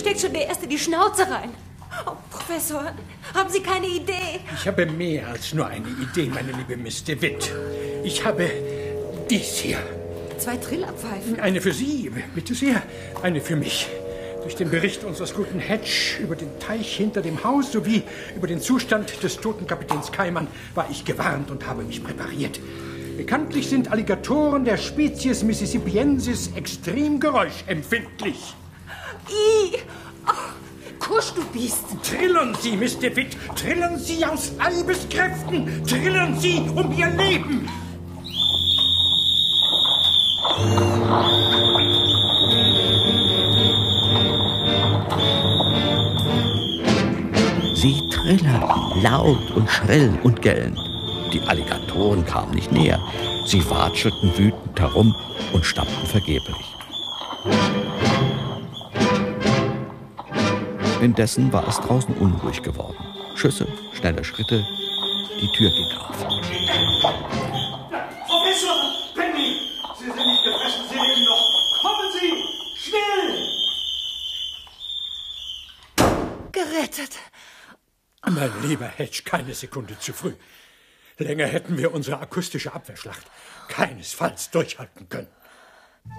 steckt schon der Erste die Schnauze rein. Oh, Professor, haben Sie keine Idee? Ich habe mehr als nur eine Idee, meine liebe Miss DeWitt. Ich habe dies hier. 2 Trillerpfeifen. Eine für Sie, bitte sehr. Eine für mich. Durch den Bericht unseres guten Hedge über den Teich hinter dem Haus sowie über den Zustand des toten Kapitäns Keimann war ich gewarnt und habe mich präpariert. Bekanntlich sind Alligatoren der Spezies Mississippiensis extrem geräuschempfindlich. Ih! Oh, Kusch, du Biest! Trillern Sie, Miss DeWitt! Trillern Sie aus Leibeskräften! Trillern Sie um Ihr Leben! Sie trillerten laut und schrill und gellend. Die Alligatoren kamen nicht näher. Sie watschelten wütend herum und stampften vergeblich. Indessen war es draußen unruhig geworden. Schüsse, schnelle Schritte, die Tür ging auf. Professor Penny! Sie sind nicht gefressen, Sie leben noch! Kommen Sie! Schnell! Gerettet! Mein lieber Hedge, keine Sekunde zu früh. Länger hätten wir unsere akustische Abwehrschlacht keinesfalls durchhalten können.